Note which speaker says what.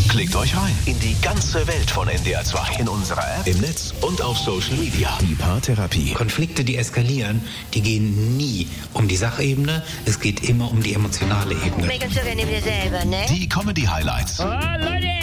Speaker 1: Klickt euch rein in die ganze Welt von NDR 2. In unserer App, im Netz und auf Social Media. Die Paartherapie.
Speaker 2: Konflikte, die eskalieren, die gehen nie um die Sachebene. Es geht immer um die emotionale Ebene.
Speaker 3: Ne?
Speaker 1: Die Comedy-Highlights.
Speaker 3: Oh, Leute!